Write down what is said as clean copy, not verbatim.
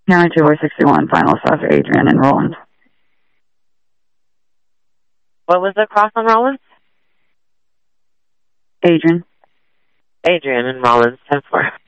County 2461, final stop for Adrian and Rollins. What was the cross on Rollins? Adrian. Adrian and Rollins, 10-4.